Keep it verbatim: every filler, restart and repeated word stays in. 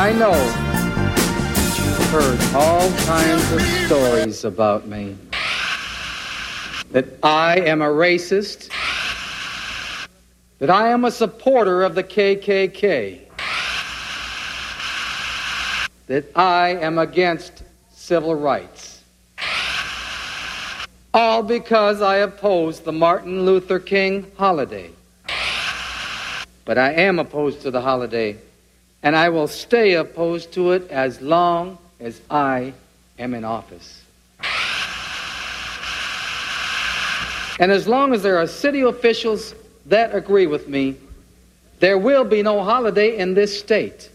I know that you've heard all kinds of stories about me. That I am a racist. That I am a supporter of the K K K. That I am against civil rights. All because I oppose the Martin Luther King holiday. But I am opposed to the holiday, and I will stay opposed to it as long as I am in office. And as long as there are city officials that agree with me, there will be no holiday in this state.